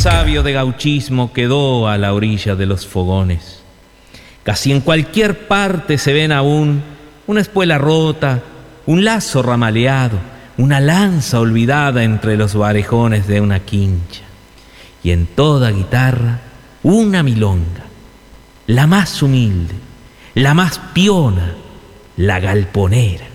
sabio de gauchismo quedó a la orilla de los fogones. Casi en cualquier parte se ven aún una espuela rota, un lazo ramaleado, una lanza olvidada entre los varejones de una quincha. Y en toda guitarra una milonga, la más humilde, la más piona, la galponera.